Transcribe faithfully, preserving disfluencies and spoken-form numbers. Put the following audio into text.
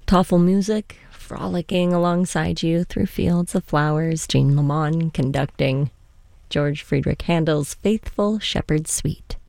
Tafelmusik, frolicking alongside you through fields of flowers, Jean Lamont conducting George Friedrich Handel's Faithful Shepherd's Suite.